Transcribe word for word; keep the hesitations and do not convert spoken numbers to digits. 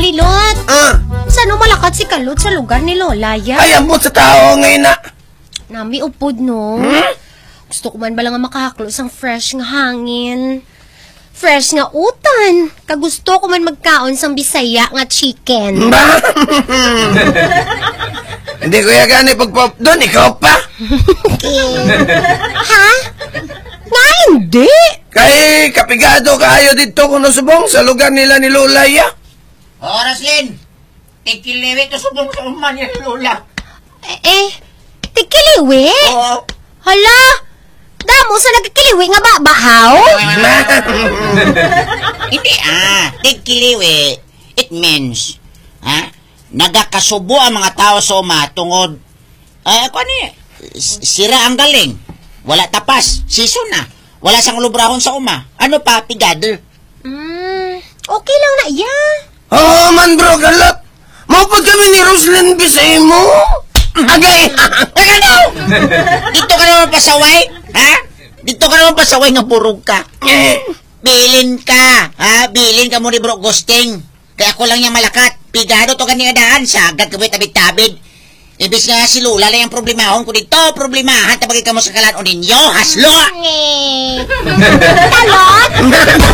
Balilot. Ah, Saan malakat si Kalot sa lugar ni Lola ya? ay, ambot sa tao ngayon na. Nami upod no. Hmm? Gusto ko man bala nga makahaklo sang fresh nga hangin. Fresh nga utan. Kagusto ko man magkaon sang Bisaya nga chicken. Ba? Hindi ko ya gani pagpop doon, ikaw pa. Ha? Nga hindi. Kay kapigado kaayo dito kung nasubong sa lugar nila ni Lola ya. Oras, Lin. Tikiliwi ka subong sa uman niya ni Lola. Eh, eh tikiliwi? Oo. Hala, damo sa nagkikiliwi nga ba, bahaw? Hindi ah, tikiliwi. It means, ha? Nagakasubo ang mga tao sa uma tungod, ay, ako ano eh, sira ang galing. Wala tapas, season na. Wala sang lubrahon sa uma. Ano pa, pigado? Hmm, okay lang na iya. Oo man bro, galot. Maupod kami ni Roslyn Bisay mo. Agay! Ano? Dito ka naman pasaway? Ha? Dito ka naman pasaway nga burog ka. Bilin ka. Ha? Bilin ka mo ni bro Gusting. Kaya ako lang yung malakat. Pigado to kanina daan. Sagad ka mo tabid-tabid. Ibis nga si Lola lang yung problemahon ko dito. Problemahan tabagay ka mo sa kalan o ninyo. Haslo! Eh, Kalot?